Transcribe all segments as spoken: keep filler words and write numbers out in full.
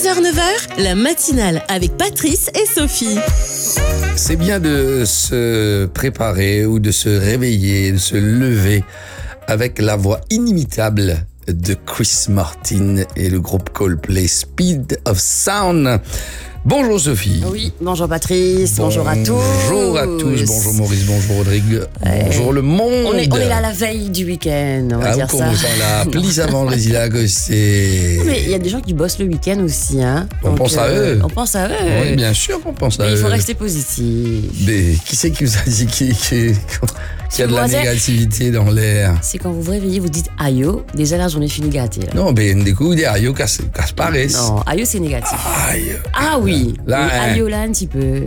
six heures neuf heures, la matinale avec Patrice et Sophie. C'est bien de se préparer ou de se réveiller, de se lever avec la voix inimitable de Chris Martin et le groupe Coldplay, Speed of Sound. Bonjour Sophie. Oui, bonjour Patrice, bonjour, bonjour à tous. Bonjour à tous, bonjour Maurice, bonjour Rodrigue, ouais. Bonjour le monde. On est, on est là la veille du week-end, on va ah, dire ça. Comment ça là, plus avant le là que c'est... Mais il y a des gens qui bossent le week-end aussi, hein. On Donc, pense euh, à eux. On pense à eux. Oui, bien sûr qu'on pense à Mais eux. il faut rester positif. Mais qui c'est qui vous a dit qu'il qui, qui y a de la négativité dans l'air? C'est quand vous vous réveillez, vous dites aïe, déjà la journée finit gâtée. Là. Non, mais du coup, des aïe, casse pares. Non, aïe, c'est négatif. Aïe. Ah oui, là, oui, aïe, là, un petit peu.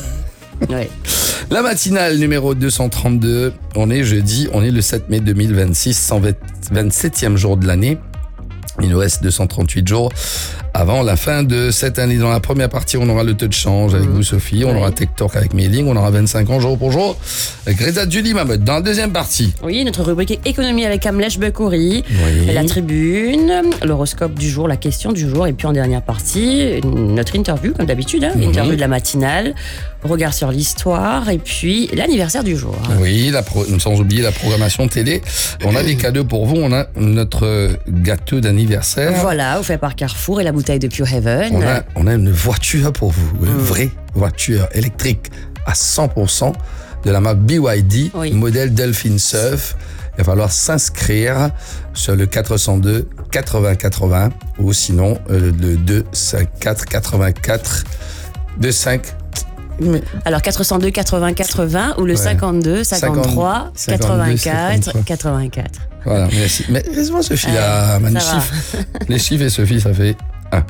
Ouais. La matinale numéro deux cent trente-deux, on est jeudi, on est le sept mai deux mille vingt-six, cent vingt-septième jour de l'année. Il nous reste deux cent trente-huit jours avant la fin de cette année. Dans la première partie, on aura le taux de change avec mmh. vous, Sophie. On oui. aura Tech Talk avec Mailing. On aura vingt-cinq ans jour pour jour avec Greta Julie Mamad. Dans la deuxième partie. Oui, notre rubrique économie avec Amlech Bekouri. Oui. La tribune, l'horoscope du jour, la question du jour. Et puis en dernière partie, notre interview, comme d'habitude. Hein, mmh. Interview de la matinale. Regard sur l'histoire. Et puis l'anniversaire du jour. Oui, la pro- sans oublier la programmation télé. On a des cadeaux pour vous. On a notre gâteau d'anniversaire. Voilà, offert par Carrefour et la bouteille de Pure Heaven. On a, on a une voiture pour vous, une mmh. vraie voiture électrique à cent pour cent de la marque B Y D, oui. modèle Dolphin Surf. Il va falloir s'inscrire sur le quatre cent deux quatre-vingts quatre-vingts ou sinon euh, le deux cent cinquante-quatre quatre-vingt-quatre deux cent cinq. Mais... Alors quatre cent deux quatre-vingts quatre-vingts ou le ouais. cinquante-deux cinquante-trois quatre-vingt-quatre quatre-vingt-quatre. Voilà, merci. Mais laisse-moi Sophie euh, là, magnifique. Les chiffres et Sophie, ça fait un.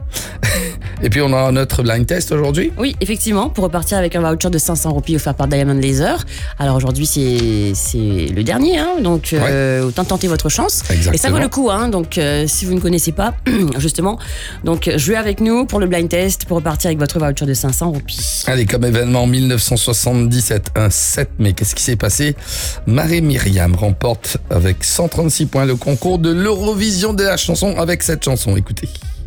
Et puis on a notre blind test aujourd'hui. Oui, effectivement, pour repartir avec un voucher de cinq cents roupies offert par Diamond Laser. Alors aujourd'hui, c'est, c'est le dernier, hein, donc euh, ouais. autant tenter votre chance. Exactement. Et ça vaut le coup, hein, donc euh, si vous ne connaissez pas, justement, donc jouez avec nous pour le blind test, pour repartir avec votre voucher de cinq cents roupies. Allez, comme événement en dix-neuf cent soixante-dix-sept, un sept mai, qu'est-ce qui s'est passé? Marie-Myriam remporte avec cent trente-six points le concours de l'Eurovision de la chanson avec cette chanson, écoutez.